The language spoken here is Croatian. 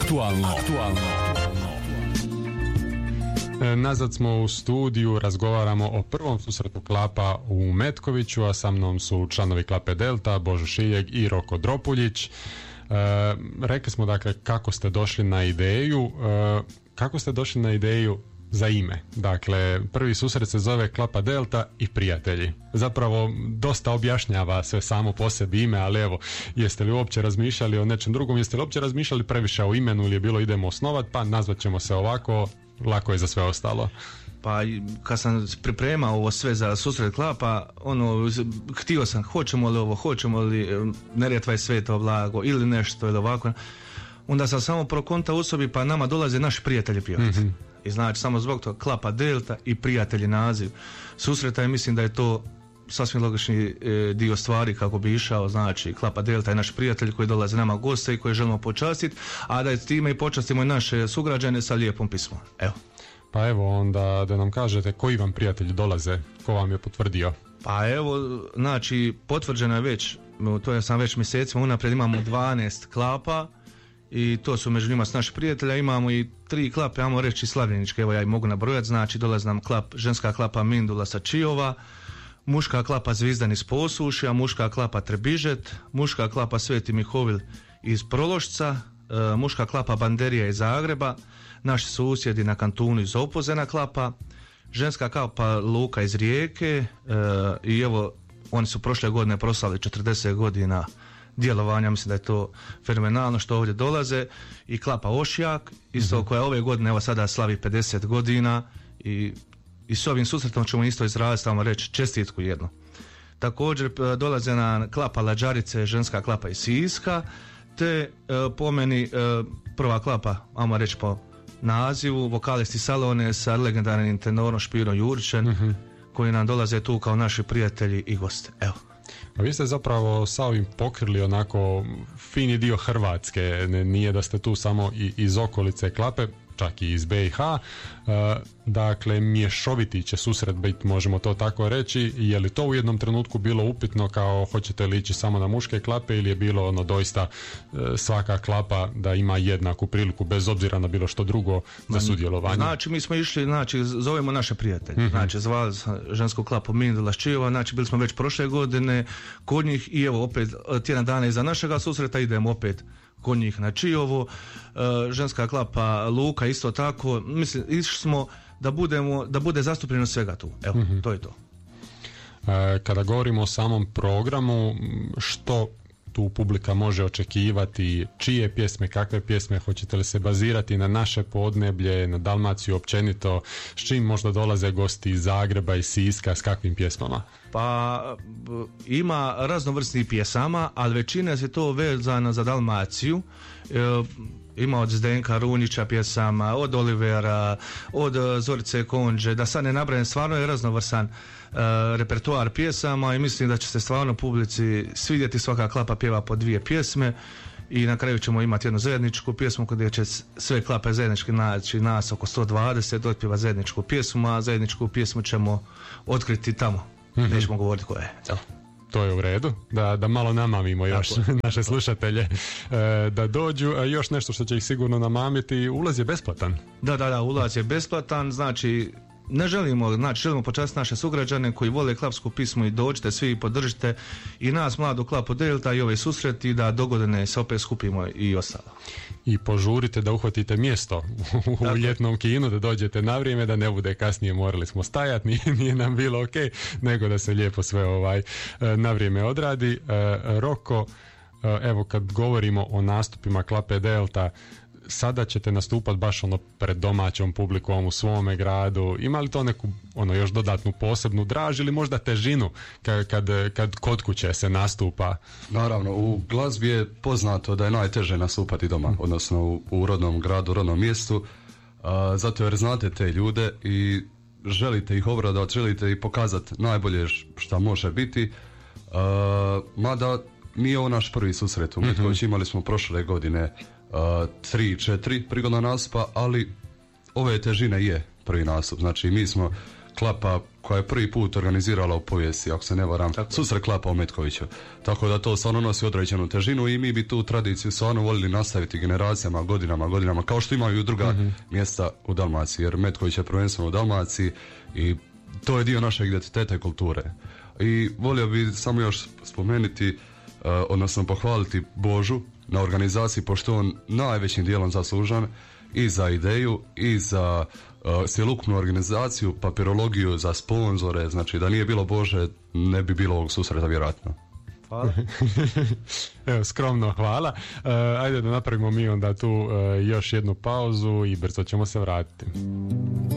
Aktualno. Nazad smo u studiju, razgovaramo o prvom susretu Klapa u Metkoviću, a sa mnom su članovi Klape Delta, Božo Šiljeg i Roko Dropuljić. Rekli smo dakle kako ste došli na ideju za ime. Dakle, prvi susret se zove Klapa Delta i prijatelji. Zapravo dosta objašnjava sve samo po sebi ime, ali evo, jeste li uopće razmišljali o nečem drugom, jeste li uopće razmišljali previše o imenu ili je bilo idemo osnovat, pa nazvat ćemo se ovako, lako je za sve ostalo. Pa kad sam pripremao ovo sve za susret Klapa, htio sam, hoćemo li Neretva je sveto blago ili nešto ili ovako, onda sam samo prokonta u sobi, pa nama dolaze naši prijatelji pjevati. Mm-hmm. I znači samo zbog toga Klapa Delta i prijatelji naziv susreta, i mislim da je to sasvim logični dio stvari kako bi išao. Znači Klapa Delta je naš prijatelj koji dolaze nama goste i koji želimo počastiti, a da time i počastimo i naše sugrađane sa lijepom pismom. Evo. Pa evo onda da nam kažete koji vam prijatelji dolaze, ko vam je potvrdio? Pa evo, znači potvrđeno je već, to je sam već mjesecima unaprijed, imamo 12 klapa i to su među njima s naših prijatelja. Imamo i 3 klape, ajmo reći slavljeničke, evo ja ih mogu nabrojati. Znači dolazi nam ženska klapa Mindula sa Čiova, muška klapa Zvizdan iz Posušja, muška klapa Trebižet, muška klapa Sveti Mihovil iz Prološca, muška klapa Banderija iz Zagreba, naši susjedi na kantunu iz Opuzena klapa, ženska klapa Luka iz Rijeke, i evo oni su prošle godine proslavili 40 godina djelovanja, mislim da je to fenomenalno što ovdje dolaze, i klapa Ošjak isto, koja ove godine evo sada slavi 50 godina i s ovim susretom ćemo isto izraziti, tamo reći čestitku jednu. Također dolaze na klapa Lađarice, ženska klapa iz Siska, te po meni prva klapa, ajmo reći po nazivu, vokalisti Salone sa legendarnim tenorom Špirom Jurićem, koji nam dolaze tu kao naši prijatelji i goste. Evo. A vi ste zapravo sa ovim pokrili onako fini dio Hrvatske, nije da ste tu samo iz okolice Klape, čak i iz BiH, dakle mješoviti će susret biti, možemo to tako reći. Je li to u jednom trenutku bilo upitno kao hoćete li ići samo na muške klape, ili je bilo doista svaka klapa da ima jednaku priliku bez obzira na bilo što drugo za sudjelovanje? Znači mi smo išli, zovemo naše prijatelje, zvali žensku klapu Mindula Ščijeva, bili smo već prošle godine kod njih i evo opet tjedan dana iza našega susreta idemo opet kod njih na Čijovo. Ženska klapa Luka isto tako. Mislim, išli smo da bude zastupljeno svega tu. Evo, to je to. Kada govorimo o samom programu, što tu publika može očekivati, čije pjesme, kakve pjesme, hoćete li se bazirati na naše podneblje, na Dalmaciju općenito, s čim možda dolaze gosti iz Zagreba i Siska, s kakvim pjesmama? Pa ima raznovrsnih pjesama, ali većina je to vezana za Dalmaciju. Ima od Zdenka Runjića pjesama, od Olivera, od Zorice Konđe, da sad ne nabrajam, stvarno je raznovrsan repertoar pjesama i mislim da će se stvarno publici svidjeti. Svaka klapa pjeva po 2 pjesme i na kraju ćemo imati jednu zajedničku pjesmu gdje će sve klape zajednički naći, nas oko 120 otpjeva zajedničku pjesmu, a zajedničku pjesmu ćemo otkriti tamo. Nećemo govoriti koja je. Evo. To je u redu, da malo namamimo još naše slušatelje da dođu. Još nešto što će ih sigurno namamiti, ulaz je besplatan. Da, ulaz je besplatan, znači želimo počastiti naše sugrađane koji vole klapsku pismu i dođite svi i podržite i nas, mladu Klapu Delta, i ove susreti, da dogodine se opet skupimo i ostalo. I požurite da uhvatite mjesto u ljetnom kinu, da dođete na vrijeme, da ne bude kasnije morali smo stajati, nije nam bilo ok, nego da se lijepo sve na vrijeme odradi. Roko, evo kad govorimo o nastupima Klape Delta, sada ćete nastupati baš pred domaćom publikom u svome gradu. Ima li to neku još dodatnu posebnu draž ili možda težinu kad kod kuće se nastupa? Naravno, u glazbi je poznato da je najteže nastupati doma, odnosno u rodnom gradu, rodnom mjestu, zato jer znate te ljude i želite ih obradovati, želite ih pokazati najbolje šta može biti, mada nije ovo naš prvi susret. U Metkoviću imali smo prošle godine 3-4 prigodna nastupa, ali ove težine je prvi nastup. Znači mi smo klapa koja je prvi put organizirala u povijesti, ako se ne varam, susret klapa u Metkoviću. Tako da to stvarno nosi određenu težinu i mi bi tu tradiciju stvarno voljeli nastaviti generacijama, godinama, kao što imaju i druga mjesta u Dalmaciji, jer Metković je prvenstveno u Dalmaciji i to je dio našeg identiteta i kulture. I volio bi samo još spomenuti, odnosno pohvaliti Božu na organizaciji, pošto on najvećim dijelom zaslužan i za ideju i za cjelokupnu organizaciju, papirologiju, za sponzore. Znači da nije bilo Bože ne bi bilo ovog susreta vjerojatno. Hvala. Evo, skromno hvala. Ajde da napravimo mi onda tu još jednu pauzu i brzo ćemo se vratiti.